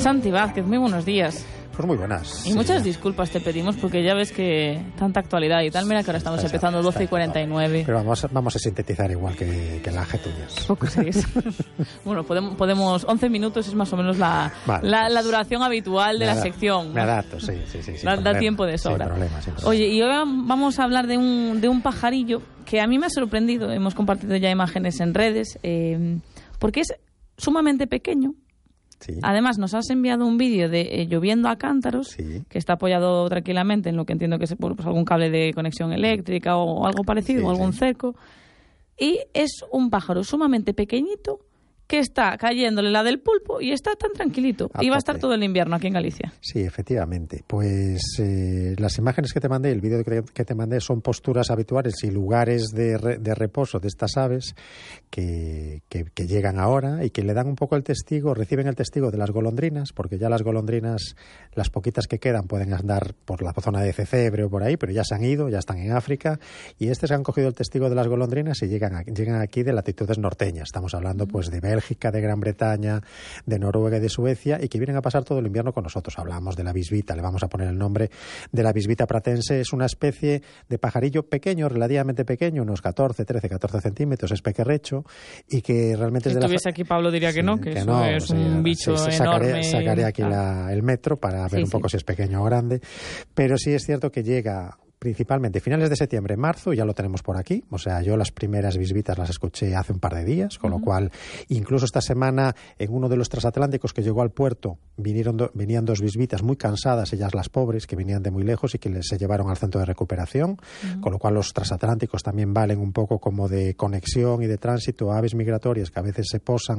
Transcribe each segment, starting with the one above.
Santi Vázquez, muy buenos días. Pues muy buenas. Y muchas disculpas te pedimos porque ya ves que tanta actualidad y tal. Mira que ahora estamos empezando 12:49. Pero vamos a sintetizar igual que la Ajetuñas. Poco sí es. Bueno, podemos 11 minutos es más o menos la duración habitual de la sección. Me adapto, sí. Da tiempo de sobra. Sin problema. Oye, y ahora vamos a hablar de un pajarillo que a mí me ha sorprendido. Hemos compartido ya imágenes en redes porque es sumamente pequeño. Sí. Además, nos has enviado un vídeo de lloviendo a cántaros, sí, que está apoyado tranquilamente en lo que entiendo que es pues, algún cable de conexión eléctrica o algo parecido, sí, o algún cerco. Y es un pájaro sumamente pequeñito que está cayéndole la del pulpo y está tan tranquilito. Y va a estar todo el invierno aquí en Galicia. Sí, efectivamente. Pues las imágenes que te mandé, el vídeo que te mandé, son posturas habituales y lugares de reposo de estas aves que llegan ahora y que le dan un poco reciben el testigo de las golondrinas, porque ya las golondrinas, las poquitas que quedan, pueden andar por la zona de Cecebre o por ahí, pero ya se han ido, ya están en África, y estos han cogido el testigo de las golondrinas y llegan aquí de latitudes norteñas. Estamos hablando pues de Bélgica, de Gran Bretaña, de Noruega y de Suecia, y que vienen a pasar todo el invierno con nosotros. Hablamos de la bisbita, le vamos a poner el nombre de la bisbita pratense. Es una especie de pajarillo pequeño, relativamente pequeño, unos 14 centímetros, es pequerrecho, y que realmente si estuviese aquí Pablo diría que no, que eso no, es un bicho enorme. Sacaré aquí el metro para ver un poco si es pequeño o grande, pero sí es cierto que llega principalmente finales de septiembre, marzo, ya lo tenemos por aquí. O sea, yo las primeras bisbitas las escuché hace un par de días, con lo cual, incluso esta semana, en uno de los transatlánticos que llegó al puerto, venían dos bisbitas muy cansadas, ellas las pobres, que venían de muy lejos y que se llevaron al centro de recuperación, con lo cual los transatlánticos también valen un poco como de conexión y de tránsito a aves migratorias que a veces se posan.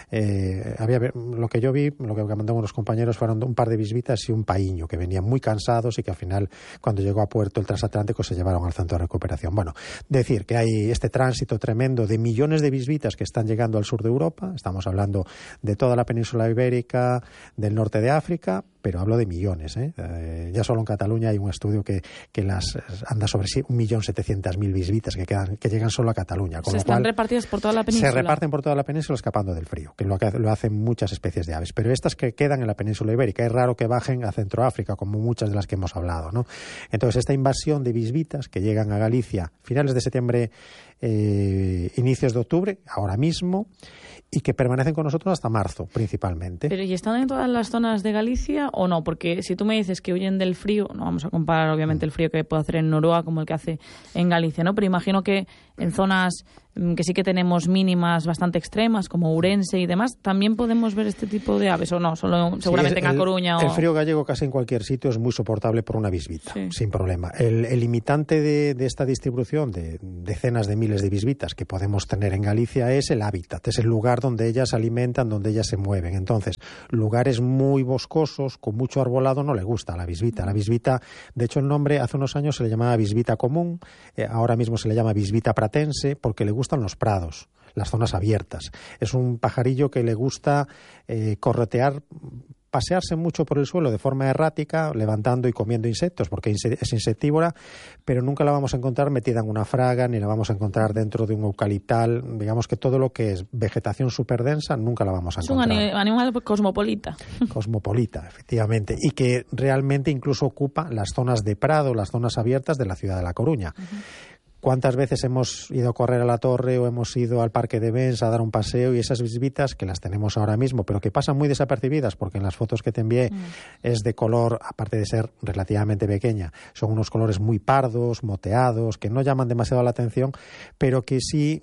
Lo que yo vi, lo que mandaron los compañeros, fueron un par de bisbitas y un paíño, que venían muy cansados y que al final, cuando llegó a puerto el transatlántico, se llevaron al centro de recuperación. Bueno, decir que hay este tránsito tremendo de millones de bisbitas que están llegando al sur de Europa. Estamos hablando de toda la península ibérica, del norte de África, pero hablo de millones. Ya solo en Cataluña hay un estudio que las anda sobre 1.700.000 bisbitas que llegan solo a Cataluña. Con están repartidas por toda la península. Se reparten por toda la península escapando del frío, que lo hacen muchas especies de aves. Pero estas que quedan en la península ibérica, es raro que bajen a Centroáfrica, como muchas de las que hemos hablado, ¿no? Entonces, esta invasión de bisbitas que llegan a Galicia finales de septiembre, inicios de octubre, ahora mismo, y que permanecen con nosotros hasta marzo, principalmente. Pero ¿y están en todas las zonas de Galicia o no? Porque si tú me dices que huyen del frío, no vamos a comparar obviamente el frío que puede hacer en Noruega como el que hace en Galicia, ¿no? Pero imagino que en zonas que sí que tenemos mínimas bastante extremas, como Ourense y demás, ¿también podemos ver este tipo de aves o no? Solo seguramente en A Coruña o... El frío gallego casi en cualquier sitio es muy soportable por una bisbita, sin problema. El limitante de esta distribución de decenas de miles de bisbitas que podemos tener en Galicia es el hábitat, es el lugar donde ellas se alimentan, donde ellas se mueven. Entonces, lugares muy boscosos, con mucho arbolado, no le gusta a la bisbita. La bisbita, de hecho el nombre hace unos años se le llamaba bisbita común, ahora mismo se le llama bisbita pratense, porque le gustan los prados, las zonas abiertas. Es un pajarillo que le gusta corretear, pasearse mucho por el suelo de forma errática, levantando y comiendo insectos, porque es insectívora, pero nunca la vamos a encontrar metida en una fraga, ni la vamos a encontrar dentro de un eucaliptal. Digamos que todo lo que es vegetación superdensa nunca la vamos a encontrar. Es un animal cosmopolita. Cosmopolita, efectivamente, y que realmente incluso ocupa las zonas de prado, las zonas abiertas de la ciudad de La Coruña. ¿Cuántas veces hemos ido a correr a la Torre o hemos ido al Parque de Bens a dar un paseo y esas bisbitas que las tenemos ahora mismo, pero que pasan muy desapercibidas porque en las fotos que te envié es de color, aparte de ser relativamente pequeña, son unos colores muy pardos, moteados, que no llaman demasiado la atención, pero que sí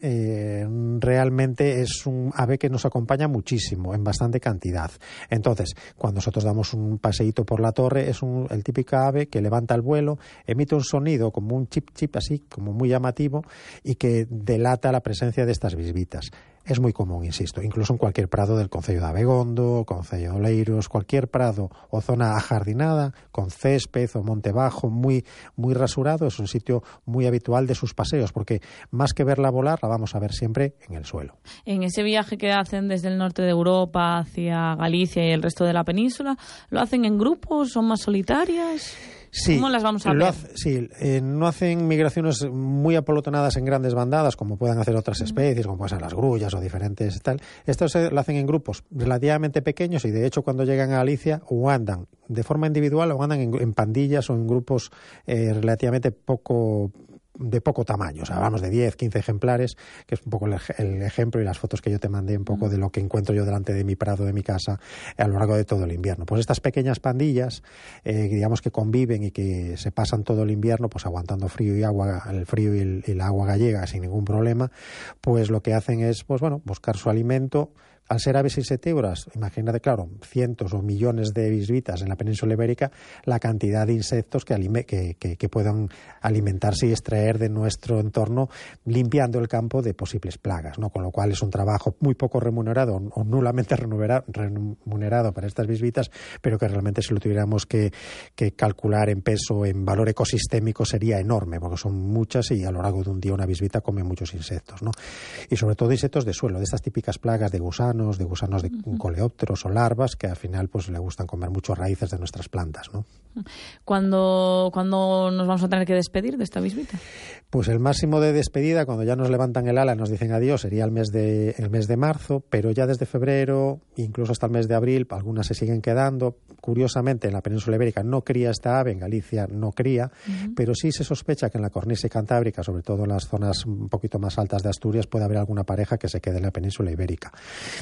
realmente es un ave que nos acompaña muchísimo, en bastante cantidad. Entonces, cuando nosotros damos un paseíto por la Torre, es el típico ave que levanta el vuelo, emite un sonido como un chip chip así, como muy llamativo, y que delata la presencia de estas bisbitas. Es muy común, insisto, incluso en cualquier prado del concello de Abegondo, concello de Oleiros, cualquier prado o zona ajardinada, con césped o monte bajo, muy, muy rasurado, es un sitio muy habitual de sus paseos, porque más que verla volar, la vamos a ver siempre en el suelo. En ese viaje que hacen desde el norte de Europa hacia Galicia y el resto de la península, ¿lo hacen en grupos? ¿Son más solitarias? Sí, ¿Cómo las vamos a ver? No hacen migraciones muy apolotonadas en grandes bandadas, como puedan hacer otras especies, como pueden ser las grullas o diferentes tal. Estos lo hacen en grupos relativamente pequeños y, de hecho, cuando llegan a Galicia o andan de forma individual o andan en pandillas o en grupos relativamente de poco tamaño, o sea, vamos de 10, 15 ejemplares, que es un poco el ejemplo y las fotos que yo te mandé un poco de lo que encuentro yo delante de mi prado, de mi casa, a lo largo de todo el invierno. Pues estas pequeñas pandillas, digamos que conviven y que se pasan todo el invierno pues aguantando frío y agua, el frío y el agua gallega sin ningún problema, pues lo que hacen es, pues bueno, buscar su alimento. Al ser aves insectívoras, imagínate, claro, cientos o millones de bisbitas en la península ibérica, la cantidad de insectos que puedan alimentarse y extraer de nuestro entorno, limpiando el campo de posibles plagas, ¿no? Con lo cual es un trabajo muy poco remunerado o nulamente remunerado para estas bisbitas, pero que realmente, si lo tuviéramos que calcular en peso, en valor ecosistémico, sería enorme, porque son muchas y a lo largo de un día una bisbita come muchos insectos, ¿no? Y sobre todo insectos de suelo, de estas típicas plagas de gusanos de coleópteros o larvas, que al final pues le gustan comer mucho raíces de nuestras plantas, ¿no? ¿Cuándo nos vamos a tener que despedir de esta bisbita? Pues el máximo de despedida, cuando ya nos levantan el ala y nos dicen adiós, sería el mes de marzo, pero ya desde febrero, incluso hasta el mes de abril, algunas se siguen quedando. Curiosamente, en la península ibérica no cría esta ave, en Galicia no cría, pero sí se sospecha que en la cornisa cantábrica, sobre todo en las zonas un poquito más altas de Asturias, puede haber alguna pareja que se quede en la península ibérica.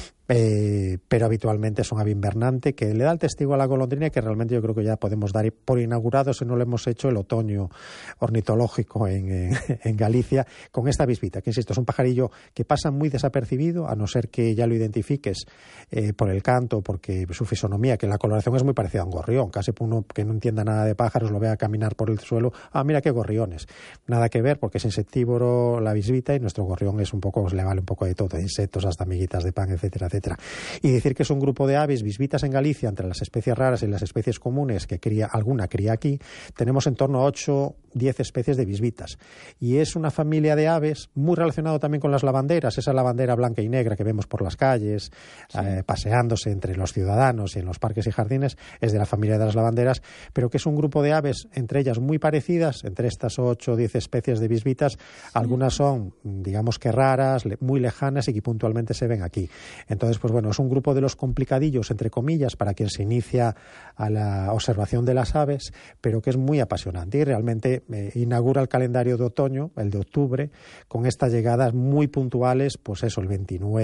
Pero habitualmente es un ave invernante que le da el testigo a la golondrina, y que realmente yo creo que ya podemos dar por inaugurado, si no lo hemos hecho, el otoño ornitológico en Galicia con esta bisbita, que insisto, es un pajarillo que pasa muy desapercibido, a no ser que ya lo identifiques por el canto, porque su fisonomía, que la coloración es muy parecida a un gorrión, casi uno que no entienda nada de pájaros lo vea caminar por el suelo, mira qué gorriones, nada que ver, porque es insectívoro la bisbita y nuestro gorrión es un poco, le vale un poco de todo, de insectos hasta amiguitas de pan, etcétera, etcétera. Y decir que es un grupo de aves bisbitas en Galicia, entre las especies raras y las especies comunes, que alguna cría aquí, tenemos en torno a 8, 10 especies de bisbitas. Y es una familia de aves muy relacionado también con las lavanderas, esa lavandera blanca y negra que vemos por las calles, paseándose entre los ciudadanos y en los parques y jardines, es de la familia de las lavanderas, pero que es un grupo de aves, entre ellas muy parecidas, entre estas 8 o 10 especies de bisbitas, algunas son, digamos que raras, muy lejanas y que puntualmente se ven aquí. Entonces, pues bueno, es un grupo de los complicadillos, entre comillas, para quien se inicia a la observación de las aves, pero que es muy apasionante y realmente inaugura el calendario de otoño, el de octubre, con estas llegadas muy puntuales, pues eso, el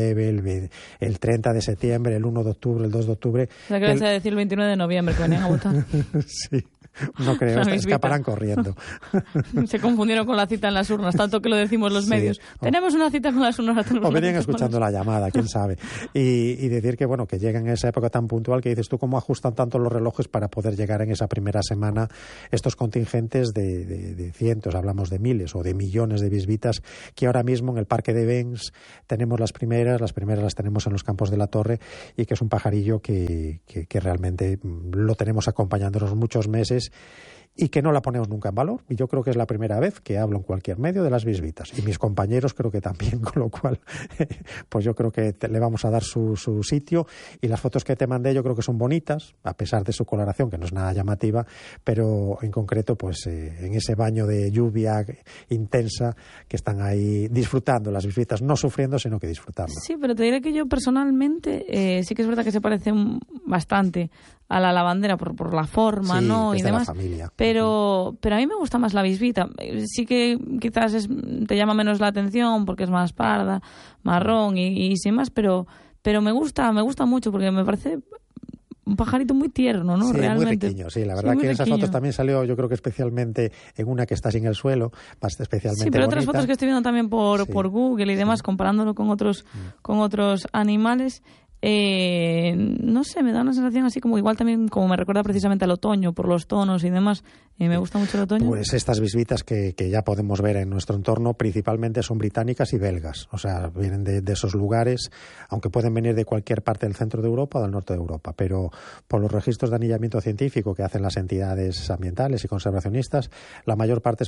29, el 30 de septiembre, el 1 de octubre, el 2 de octubre. O sea, que vas a decir el 29 de noviembre, que venían a votar. Sí. No creo, escaparán corriendo. Se confundieron con la cita en las urnas, tanto que lo decimos los medios. Tenemos una cita con las urnas. O venían escuchando la llamada, quién sabe. Y decir que, bueno, que llegan en esa época tan puntual que dices tú, cómo ajustan tanto los relojes para poder llegar en esa primera semana estos contingentes de cientos, hablamos de miles o de millones de bisbitas, que ahora mismo en el Parque de Bens tenemos las primeras las tenemos en los Campos de la Torre, y que es un pajarillo que realmente lo tenemos acompañándonos muchos meses y que no la ponemos nunca en valor. Y yo creo que es la primera vez que hablo en cualquier medio de las bisbitas. Y mis compañeros creo que también, con lo cual, pues yo creo que le vamos a dar su sitio. Y las fotos que te mandé yo creo que son bonitas, a pesar de su coloración, que no es nada llamativa, pero en concreto, pues en ese baño de lluvia intensa, que están ahí disfrutando las bisbitas, no sufriendo, sino que disfrutando. Sí, pero te diré que yo personalmente sí que es verdad que se parecen bastante a la lavandera por la forma, sí, ¿no? Y demás. La familia. Pero a mí me gusta más la bisbita. Sí que quizás te llama menos la atención porque es más parda, marrón y sin más, pero me gusta mucho porque me parece un pajarito muy tierno, ¿no? Sí, realmente. Muy pequeño, sí. La verdad que en esas fotos también salió, yo creo que especialmente en una que está sin el suelo, más especialmente sí, pero bonita. Otras fotos que estoy viendo también por Google y demás, comparándolo con otros animales. No sé, me da una sensación así como igual también como me recuerda precisamente al otoño por los tonos y demás. Me gusta mucho el otoño. Pues estas bisbitas que ya podemos ver en nuestro entorno principalmente son británicas y belgas, o sea, vienen de esos lugares, aunque pueden venir de cualquier parte del centro de Europa o del norte de Europa, pero por los registros de anillamiento científico que hacen las entidades ambientales y conservacionistas, la mayor parte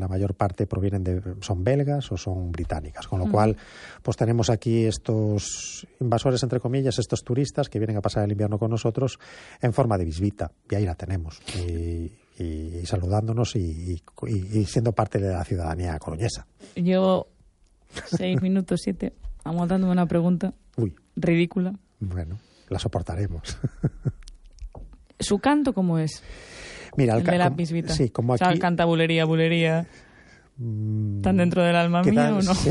son belgas o son británicas, con lo cual pues tenemos aquí estos invasores, entre comillas, estos turistas que vienen a pasar el invierno con nosotros en forma de bisbita, y ahí la tenemos. Y y saludándonos y siendo parte de la ciudadanía coruñesa. Llevo 6 minutos 7 aguantándome una pregunta ridícula. Bueno, la soportaremos. ¿Su canto cómo es? Mira, el de la bisbita. Sí, como aquí. O sea, canta bulería. ¿Están dentro del alma mía o no? Sí.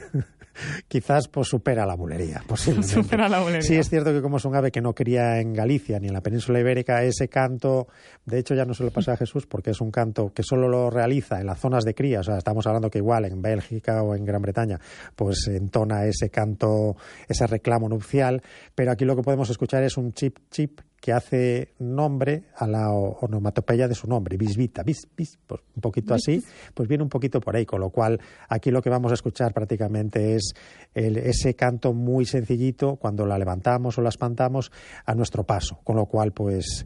Quizás pues supera la bulería, posiblemente. Supera la bulería. Sí, es cierto que como es un ave que no cría en Galicia ni en la península ibérica, ese canto, de hecho ya no se lo pasa a Jesús porque es un canto que solo lo realiza en las zonas de cría, o sea, estamos hablando que igual en Bélgica o en Gran Bretaña, pues entona ese canto, ese reclamo nupcial, pero aquí lo que podemos escuchar es un chip chip que hace nombre a la onomatopeya de su nombre, bisbita, bis, pues un poquito así, pues viene un poquito por ahí, con lo cual aquí lo que vamos a escuchar prácticamente es ese canto muy sencillito cuando la levantamos o la espantamos a nuestro paso, con lo cual pues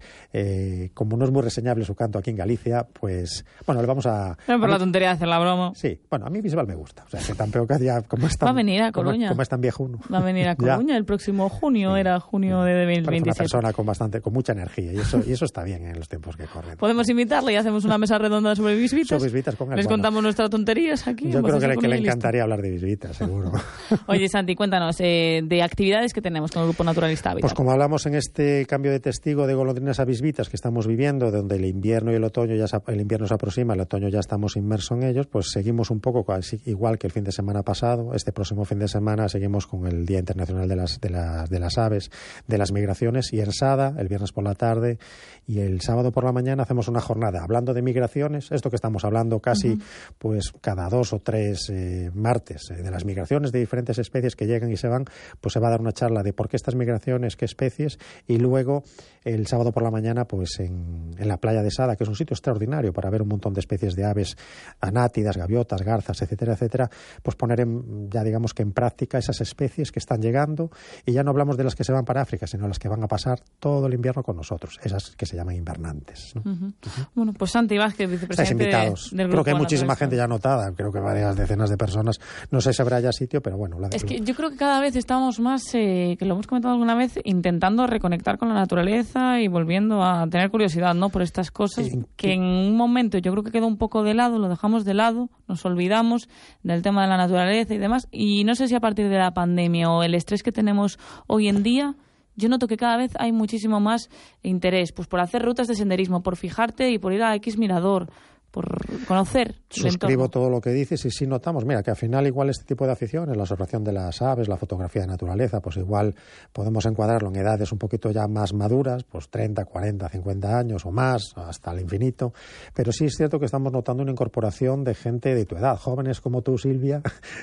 como no es muy reseñable su canto aquí en Galicia, pues bueno, le vamos a... No, por la tontería de hacer la broma. Sí, bueno, a mí Bisbal me gusta, o sea, que tampoco ya como es tan... Va a venir a Coruña. Como es tan viejo uno. Va a venir a Coruña el próximo junio, era junio de 2027. Una persona con mucha energía y eso está bien en los tiempos que corren. Podemos invitarle y hacemos una mesa redonda sobre bisbitas. Sobre bisbitas con él, Les contamos nuestras tonterías aquí. Yo creo que le encantaría hablar de bisbitas, seguro. Oye, Santi, cuéntanos de actividades que tenemos con el Grupo Naturalista Hábitat. Pues como hablamos en este cambio de testigo de golondrinas a bisbitas que estamos viviendo, donde el invierno y el otoño el invierno se aproxima, el otoño ya estamos inmersos en ellos, pues seguimos un poco igual que el fin de semana pasado. Este próximo fin de semana seguimos con el Día Internacional de las Aves, de las Migraciones, y en Sada, el viernes por la tarde y el sábado por la mañana hacemos una jornada hablando de migraciones, esto que estamos hablando casi pues cada 2 o 3 martes, de las migraciones de diferentes especies que llegan y se van, pues se va a dar una charla de por qué estas migraciones, qué especies, y luego el sábado por la mañana pues en la playa de Sada, que es un sitio extraordinario para ver un montón de especies de aves anátidas, gaviotas, garzas, etcétera, etcétera, pues poner ya digamos que en práctica esas especies que están llegando, y ya no hablamos de las que se van para África, sino las que van a pasar todo el invierno con nosotros, esas que se llaman invernantes, ¿no? Bueno, pues Santi Vázquez, vicepresidente del Grupo. Creo que hay muchísima gente ya anotada, creo que varias decenas de personas, no sé si habrá ya sitio, pero bueno. Es que yo creo que cada vez estamos más, que lo hemos comentado alguna vez, intentando reconectar con la naturaleza y volviendo a tener curiosidad, ¿no?, por estas cosas que en un momento yo creo que quedó un poco de lado, lo dejamos de lado, nos olvidamos del tema de la naturaleza y demás, y no sé si a partir de la pandemia o el estrés que tenemos hoy en día, yo noto que cada vez hay muchísimo más interés pues por hacer rutas de senderismo, por fijarte y por ir a X mirador, por conocer. Suscribo todo lo que dices y sí notamos, mira, que al final igual este tipo de aficiones, la observación de las aves, la fotografía de naturaleza, pues igual podemos encuadrarlo en edades un poquito ya más maduras, pues 30, 40, 50 años o más, hasta el infinito, pero sí es cierto que estamos notando una incorporación de gente de tu edad, jóvenes como tú, Silvia,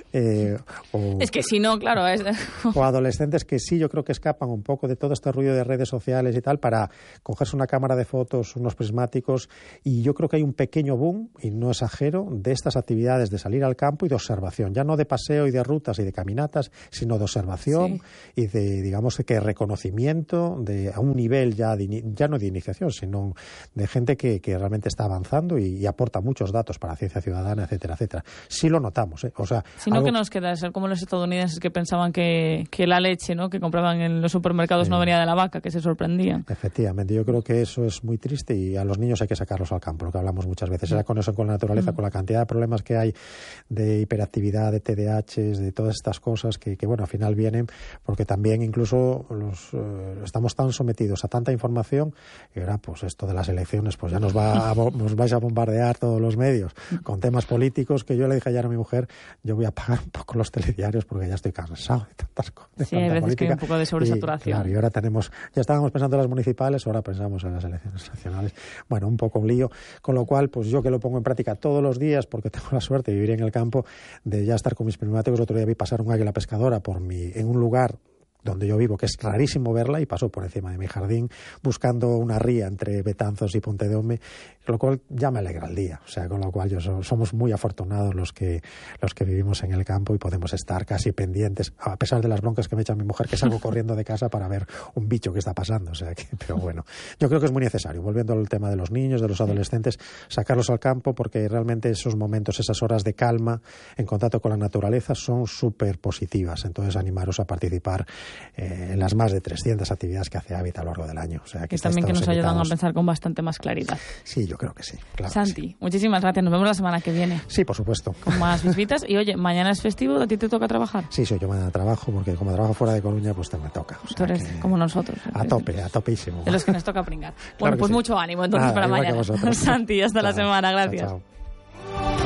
es que si no, claro, o adolescentes que sí, yo creo que escapan un poco de todo este ruido de redes sociales y tal para cogerse una cámara de fotos, unos prismáticos, y yo creo que hay un pequeño boom, y no exagero, de estas actividades de salir al campo y de observación, ya no de paseo y de rutas y de caminatas, sino de observación y de, digamos, que reconocimiento a un nivel ya no de iniciación, sino de gente que realmente está avanzando y aporta muchos datos para la ciencia ciudadana, etcétera, etcétera. Sí lo notamos, ¿eh? O sea, sino que nos queda ser como los estadounidenses que pensaban que la leche, ¿no?, que compraban en los supermercados no venía de la vaca, que se sorprendían. Efectivamente, yo creo que eso es muy triste y a los niños hay que sacarlos al campo, lo que hablamos muchas veces. Era con eso, con la naturaleza, con la cantidad de problemas que hay de hiperactividad, de TDAHs, de todas estas cosas que bueno, al final vienen porque también incluso estamos tan sometidos a tanta información y ahora pues esto de las elecciones pues ya nos vais a bombardear todos los medios con temas políticos, que yo le dije ayer a mi mujer, yo voy a apagar un poco los telediarios porque ya estoy cansado de tantas cosas. Sí, hay veces que hay un poco de sobresaturación. Claro, y ahora ya estábamos pensando en las municipales, ahora pensamos en las elecciones nacionales. Bueno, un poco un lío, con lo cual pues yo que lo pongo en práctica todos los días porque tengo la suerte de vivir en el campo, de ya estar con mis prismáticos. Otro día vi pasar un águila pescadora en un lugar donde yo vivo, que es rarísimo verla, y pasó por encima de mi jardín buscando una ría entre Betanzos y Pontedeume, lo cual ya me alegra el día. O sea, con lo cual somos muy afortunados los que vivimos en el campo y podemos estar casi pendientes, a pesar de las broncas que me echa mi mujer, que salgo corriendo de casa para ver un bicho que está pasando. O sea, pero bueno, yo creo que es muy necesario, volviendo al tema de los niños, de los adolescentes, sacarlos al campo, porque realmente esos momentos, esas horas de calma en contacto con la naturaleza son súper positivas. Entonces, animaros a participar en las más de 300 actividades que hace Hábitat a lo largo del año. O sea, que también que nos ayudan a pensar con bastante más claridad. Sí, yo creo que sí. Claro Santi, sí. Muchísimas gracias. Nos vemos la semana que viene. Sí, por supuesto. Con más visitas. Y oye, mañana es festivo, ¿a ti te toca trabajar? Sí, yo mañana trabajo, porque como trabajo fuera de Coruña, pues me toca. O sea, tú eres como nosotros. A topísimo. De los que nos toca pringar. Claro bueno, pues sí. mucho ánimo entonces para mañana. Santi, hasta la semana. Gracias. Chao.